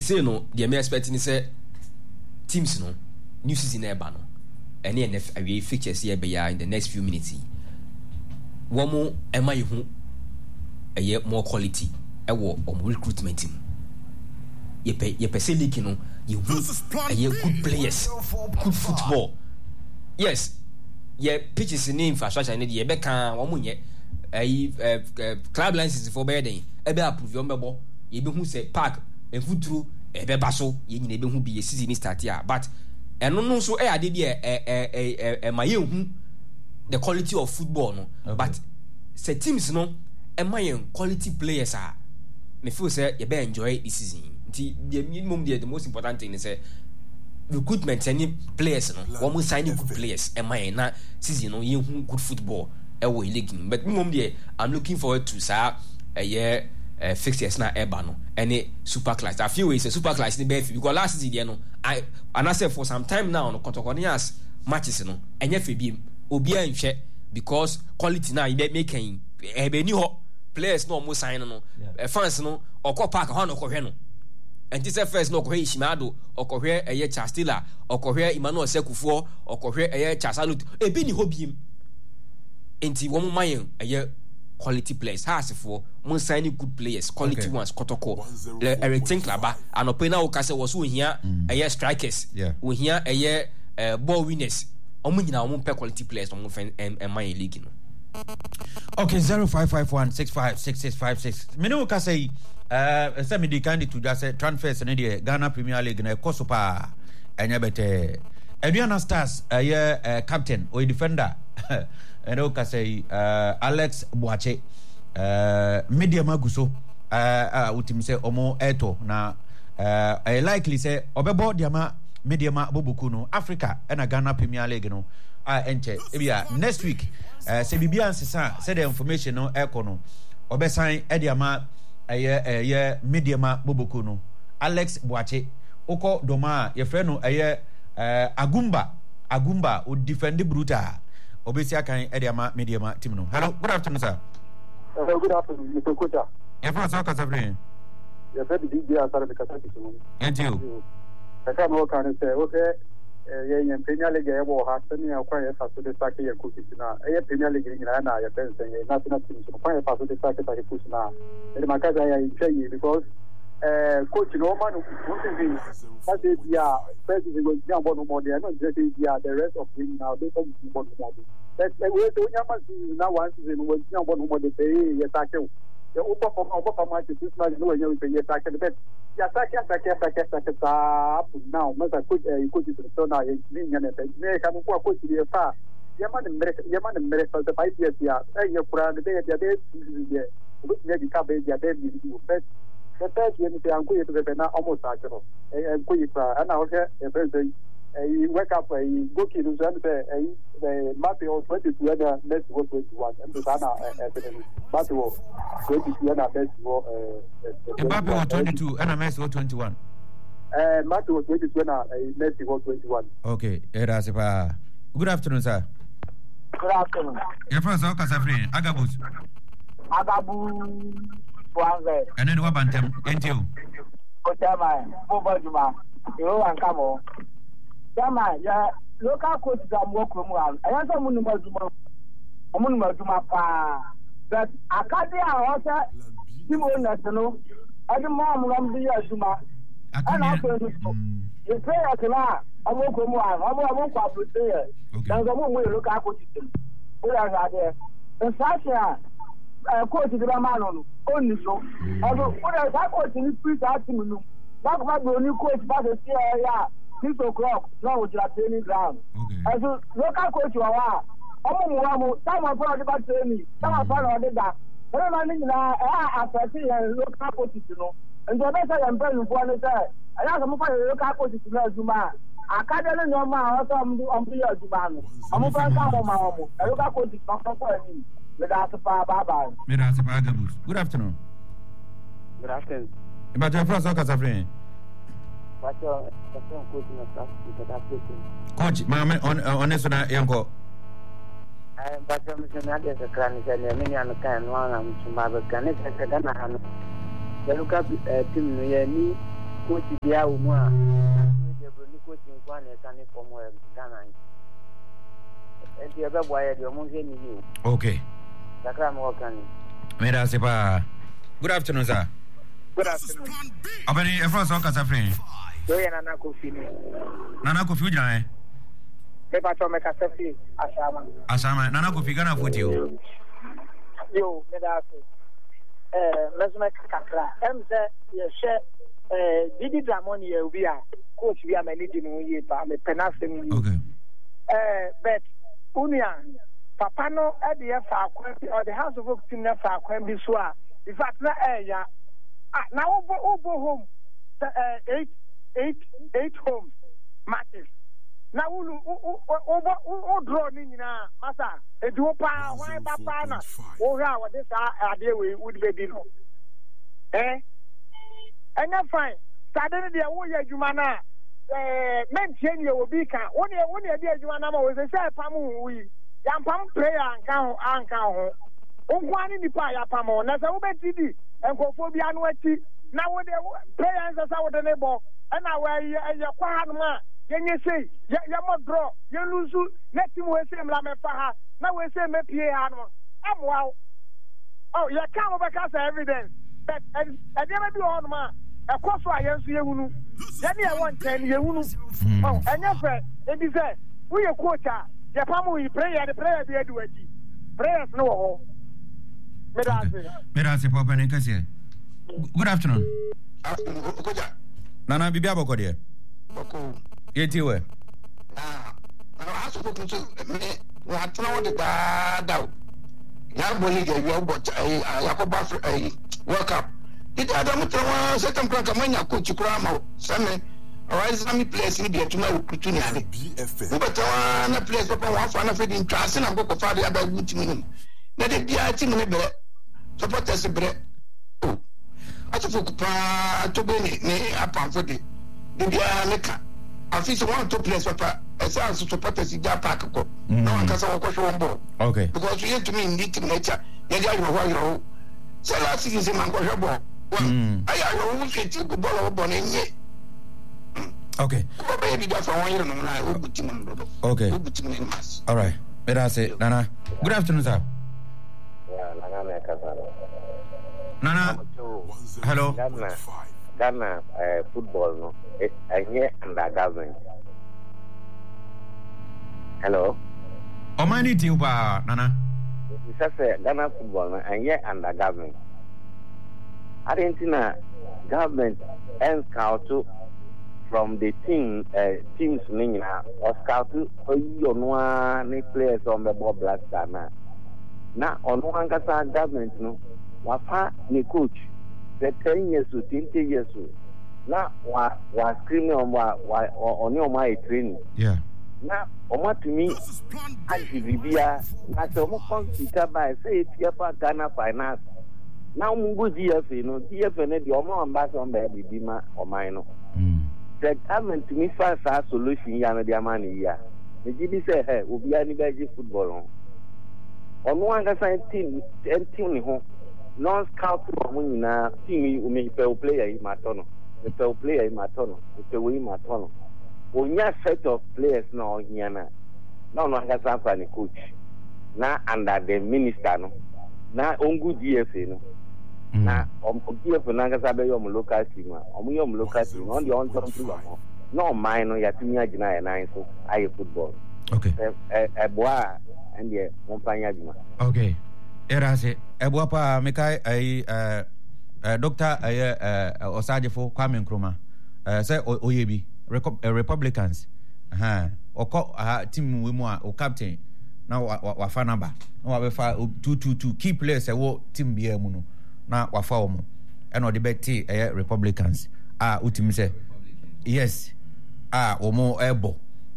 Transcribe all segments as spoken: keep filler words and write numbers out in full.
say no the me expecting say teams no new season e ba no any N F away fixtures here be in the next few minutes one more am I who a year more quality e wo on recruitment team ye pay ye pay league no you a year good players good football yes ye pitches in infrastructure need ye be kan one more ye club license for better e be approve your member ye be who say park and foot through e be baso ye nyina be who be season start here but eno no so e ade bi e e e ma ye hu the quality of football no okay. But say teams no e ma ye quality players are me feel say you be enjoy this season the minimum the most important thing is say recruitment any players no one more signing good players e ma ye na season no ye hu good football e wo league but minimum there I'm looking forward to say a year Uh, fixtures na eba no any super class I feel it's a super class in the because last season no I and I said for some time now no Kotokonias matches no enye febi obi anhwe because quality na e making e be ni ho players no almost sign no yeah. Fans no okọ park ho no kohwe no enti say first no kohwe Ishimado okohwe eye Chastila okohwe Emmanuel Sekufuo okohwe eye Chasalut e bi ni ho biem enti wo mo mayen eye quality players has for mun signing good players quality okay. Ones Kotoko Eric Tinklaba and opena okase was who here a year strikers yeah we here a year uh, ball winners omo nyina omo pe quality players omo fan and my league no okay zero five five one six five six six five six me no ka say uh say me di candidate to just transfers na the Ghana Premier League na koso pa enya bete Adriana Stars a year uh, captain or defender and okay say uh, Alex Boache uh, media maguso uh, uh, utim say omo eto na uh, I likely say obebo diama media ma bobuku no Africa and a Ghana Premier League no ah enche ebia next week uh, say bibia nsesa say the information no eko no obesan e diama eye eye media ma bobuku no Alex Boache oko doma ye frɛ no eye uh, Agumba Agumba o defend bruta obesi akan ediama mediama team no. Hello, good afternoon sir. Hello, good afternoon Mister Kocha. Ya fa so ka sabre. Ya fa di dia asara de kata kiso. Thank you. Aka no kan say okay ye ye Premier League ye bo ha tani akwa ye fa so de sake ye kusi na. E Premier League ni na na ye pen say national team so kwa ye fa so de sake ta kusi na. E ma ka ya ye because eh coach no man who is that is yeah first is going to be more than no just yeah the rest of the now they come to more than that we do nyama na one season we nyama more more the pay ye take the upper from upper match this match no we pay ye take the ya take take take take ta now mas coach coach so now ye ni nyane pe me ka ko coach ye fa ye man mere ye man mere so the five years ya e ye kura de de de ye we me ka be ya de ni first the first year ni anko ye to be na almost actually and ko yipa ana o ke e person e wake up e go ki do so say e map o twenty-two na next go twenty-one and so na e but o twenty-two na best go e map o twenty-two and next go twenty-one eh map o twenty-two na next go twenty-one okay era se pa good afternoon sir. Good afternoon. Your first how Kasafri Agabus Agabu Wanze and then what bantem entio Otama over Juma you and come on Jama ya local coach am work from one I answer munu mazuma munu mazuma pa but akade a hosa timo national adi mom ram bi azuma ana ko you pray akela am work from one am am kwa player dan go mu local coach o ya ga there in fact coach the man on only so although what I coach in street at team no back back the only coach back the yeah six o'clock now with your training ground as local coach you are omo mu wa mu time for the back training time for the that no man ni na eh affect local coach no and the best I am playing for no say I have some for local coach no azuma akadele no ma also am am be azuma no am fa ka mo ma mo local coach no for any Good afternoon. Good afternoon. Good afternoon. But your first okay, Safri. But your coach in the class Coach, mama on on this one yango. I but your mission at the clan is a many and can one am to my can it Ghana. The look up team no ye ni coach dia umwa de broni coach nkwa na ka ni form wa Ghana e di ebe boye de mo je ni yi okay dakra mo kan ni mera sepa good afternoon sir good afternoon abani e fro so ka sa friend yo ya nana Kofi ni nana Kofi ujina eh me ba to me ka sefi asama asama nana Kofi Ghana foti o yo me da se eh mesme kakra em se ye she eh Didi Dramon ye obi a coach bi amani di no ye ba me penasem ni okay eh but unia papa no e de fa akwa or the house of folk team na fa akwa bi so a in fact na eh ya ah na obo obo home eh eight eight eight homes matches na ulu obo o draw ni nyina masa eduo pa wan papa na o ha wo de sa ade we would be no eh enya fine sade de wo ya adwuma na eh mentie ni obi ka woni woni de adwuma na ma wo se say pam wi ya pam player anka ho anka ho onkwa ni nipa ya pam na se wo beti di enkofo bia no ati na wo de player nsa sa wo de ne bo na wa ya kwa ha no ma yenye sei ya mo draw ye luzu na team we say mla me fa ha na we say me pie ha no amwa oh ya ka mo be ka sa evidence but e dey be on ma e koso ayensu ye hunu ye ne e won ten ye hunu oh enya fe e di say we ye coach a ye pamu yi prayer the prayer be adu aji prayers no ho me da se me da se papa ne kase good afternoon afternoon koja nana bibia boko de boko yeti we ah na aso ko so me wa tuna wo de da da ya boli ge yo bo ai yakoba ai world cup did adam twa second crank amanya coach kura ma same arise na me place ni bi atuma recruit ni ade wo betawa na place papa wa fa na fe din twa se na go fa de aba guti mi na de bia ti mi bere supporters bere oh atufo kupa to be ni ni apamfo de de bia me ka afi so one to place papa esa so supporters ja park ko na wan kasa ko so won okay because you to me need to nature ya ja yo wa yo so last season man ko bo aya yo wo ke ti ko bolo bo ne nye okay ko be bi da fa won yiro no na o buti man do okay o buti man mas all right better say nana good afternoon sir yeah nana me kasa nana hello Ghana Ghana uh, football no it anye under government hello omani ti uba nana it say Ghana football no anye under government Argentina government and scout from the team uh, teams nina or scout oyo noa ni players on the ball black star na na ono angasa government no wafa ni coach the ten years to twenty years na wa wa screen on wa oni o my training yeah na o ma to me ajibibia na so mo consider by say Tiapa Ghana finance na mungu G F A no G F A ne di o mo ambassador be bibi ma o man no mm the government to me find a solution ya no dia man ya me gibi say hey obi ani be ji football on ono anga say team team ni ho non scout mo nyina team o me pe o player yi ma to no me pe o player yi ma to no me pe we ma to no onya set of players na onya na na ono anga say fa ni coach na under the minister no na ongu G F A no na om G F A na anga say be yo mo local team a om yo mo local team on the on top of no mind no ya timi agina ya na so aye football okay e e boa and the company agina okay era se ebo pa me kai ai eh doctor eh Osajefo Kwame Nkrumah eh say oyebi Republicans aha oko team we mu a o captain na wa fa number na wa be fa two two two key players e wo team bia mu no na wa fa omo e no de beti eh Republicans ah utimi say yes ah omo ebo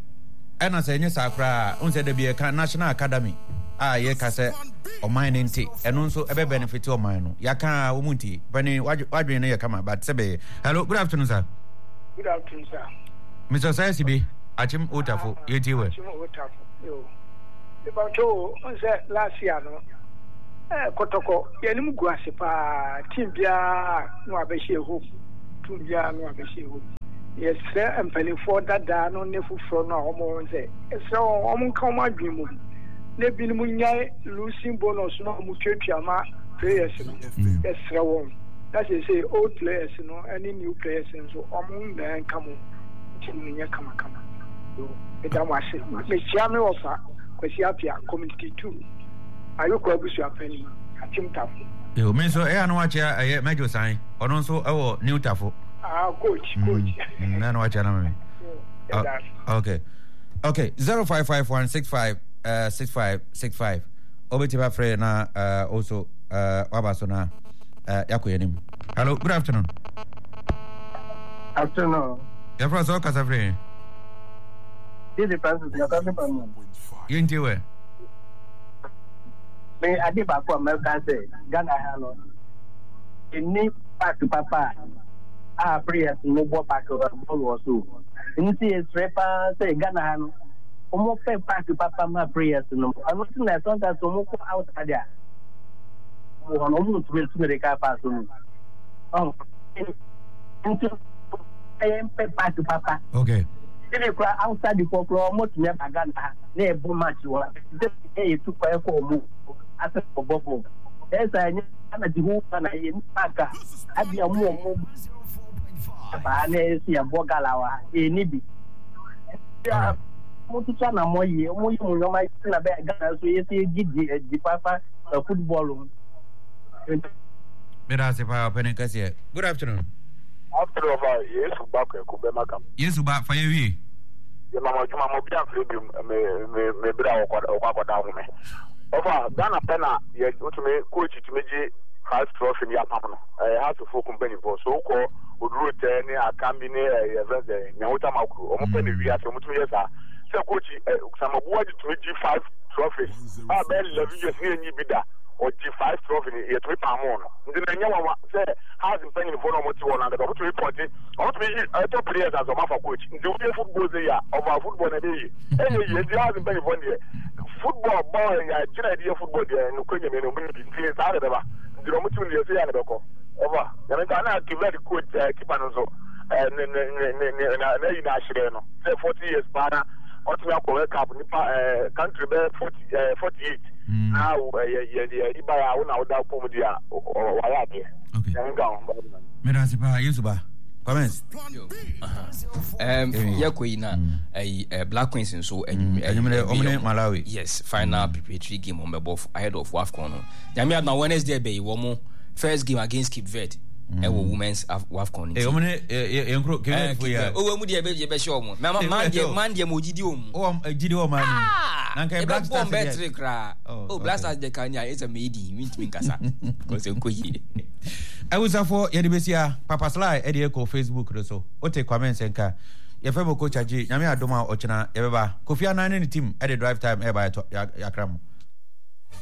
e na say nya sakra on say de bia kan National Academy ah ye ka say o man nti eno nso ebe benefit o man no ya kan o munti bani wadwen na ye kama but sebe hello good afternoon sir good afternoon sir Mister Sayesibi achim otafo yeti we achim otafo yo about on say last year no eh kotoko ye nim guase pa team bia no abehie hope to ya no abehye yes sir empany for that da no ne fufuro no omo say so omo kan ma dwemu ne bi mu nyai losing bonus no mu twetwa ma players no yes sir won that is say old players no any new players so omo na kan mo tin nya kama kama so e da ma se me chia me ofa kwasi apia community two ayo ko abusu afani atim tafo yo me so e anu wache e mejo san ono so e wo new tafo ah coach coach na no wache na me okay okay zero five five one six five uh six five six five obeti ba free na uh also uh wabaso na uh yakoyenim. Hello, good afternoon. Afternoon. Ya fra so kasa free. This is Francis Yakasi Pam. Yinti we. Me adi ba ko America say Ghana ha no. Ini pack papa. Ah prayers no bo pack ball was so. Ini see strepa say Ghana ha no. Omo pe pack papa ma prayers no. Ano tin na sometimes omo ko outside there. Mo no mo to be to me ka pass no. Oh. Into I am pe pack papa. Okay. Ele kwa outside the folklore mo to me Ghana na e bo match wa. Just e to kwa ko mo. Asa for bobo. Esa nya na di hu na ye mpaka. Abi amu omo. Ba na esi abo galawa e ni bi. Ya mo tu cha na mo ye, mo ye mo no ma na be Ghana so ye ti gidi di papa football. Mira se pa open kasi. Good afternoon. After over yes back ko be makam. Yes ba fa ye wi. Ye ma mo juma mo bia free bi me me me bra o kwa o kwa da ho me. Over Ghana pena ye utumi coach tumeji has trophy ya pam no eh has for company for so ko oduro te ni akambi ni eh event eh nyawuta makuru o mo pena wi ase mo tumi yesa se coach samabuwa tumeji five trophies ah be eleven years ni nyi bida o G five trophy ye to pam no ndi na nyawa se has company for no mo ti wona da mo tumi report o tumi top players as o ma for coach ndi we football say ya over football na dey eh ye di has company for there football ball ya jira di football dia no kwenye me no mo bi tin sa de ba ndi no mutu le se ya ne beko over ya me ta na activate the coach keeper no so eh ne ne ne ne na na ina shire no say forty years para otumi akọ cup ni pa eh country be forty forty-eight now ye ye di ba ya una oda ko mu dia wa ya de okay mera se ba yusuba comments um yakoina eh Black Queens so enyumere omne Malawi yes final preparatory game on the ahead of WAFCON no nyame na Wednesday be wo mo first game against Cape Verde e wo women's WAFCON eh omne enkro kebe fu ya o mu dia be be show mo man dia man dia mo gidi o mu o gidi o man nanka Black Stars betre kra o Black Stars de kanya is a made mint min kasa ko se ko yi I was for Yedibesia Papa Sly Eddie Echo Facebook so o take comments enka ye femo coach aji nyame adoma ochina ye beba Kofi Annan ni team e the drive time e ba yakram